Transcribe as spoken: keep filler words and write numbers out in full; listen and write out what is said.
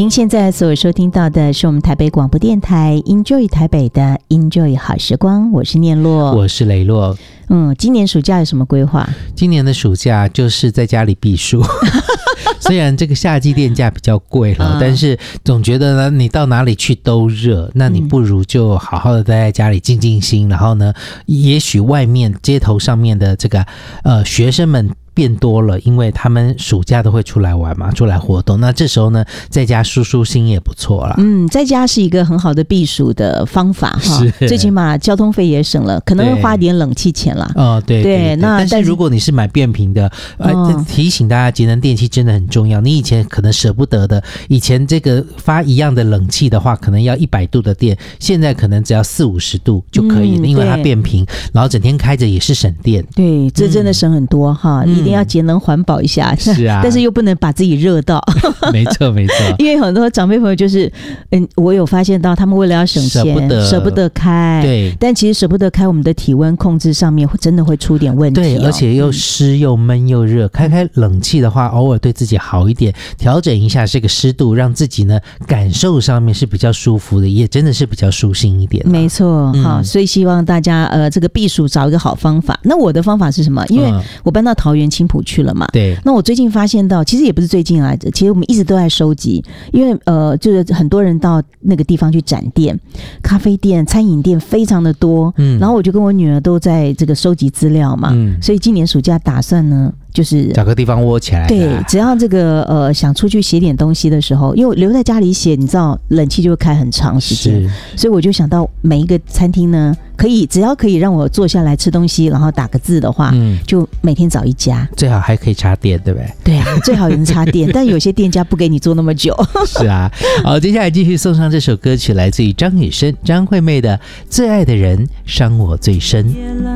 您现在所收听到的是我们台北广播电台 Enjoy 台北的 Enjoy 好时光，我是念洛， 我是雷洛。 嗯，今年暑假有什么规划？ 今年的暑假就是在家里避暑虽然这个夏季电价比较贵了、嗯、但是总觉得呢你到哪里去都热，那你不如就好好的待在家里静静心、嗯、然后呢也许外面街头上面的这个呃学生们变多了，因为他们暑假都会出来玩嘛，出来活动，那这时候呢在家舒舒心也不错啦。 嗯，在家是一个很好的避暑的方法哈，最起码交通费也省了，可能会花点冷气钱啦。 哦，对 对, 对, 对，那但是如果你是买变频的、呃哦、提醒大家节能电器真的很重要，你以前可能舍不得的，以前这个发一样的冷气的话可能要一百度的电，现在可能只要四五十度就可以了、嗯、因为它变频，然后整天开着也是省电。 对，这真的省很多、嗯、哈，一定要节能环保一下、嗯、是啊，但是又不能把自己热到没错没错， 因为很多长辈朋友就是嗯，我有发现到他们为了要省钱舍不得舍不得开，对，但其实舍不得开，我们的体温控制上面真的会出点问题、哦、 对，而且又湿又闷又热、嗯、开开冷气的话偶尔对自己好一点，调整一下这个湿度，让自己呢感受上面是比较舒服的，也真的是比较舒心一点。 没错、嗯、好，所以希望大家呃这个避暑找一个好方法。那我的方法是什么？因为我搬到桃园青埔去了嘛， 对， 那我最近发现到，其实也不是最近啊，其实我们一直都在收集，因为呃，就是很多人到那个地方去展店，咖啡店、餐饮店非常的多，嗯，然后我就跟我女儿都在这个收集资料嘛，嗯，所以今年暑假打算呢，就是找个地方窝起来， 对，只要这个呃想出去写点东西的时候，因为我留在家里写，你知道冷气就会开很长时间，所以我就想到每一个餐厅呢，可以只要可以让我坐下来吃东西，然后打个字的话，嗯，就每天找一家， 最好还可以插电，对不对？ 对啊，最好有人插电，但有些店家不给你做那么久。 是啊，好，接下来继续送上这首歌曲，来自于张雨生、张惠妹的《最爱的人伤我最深》。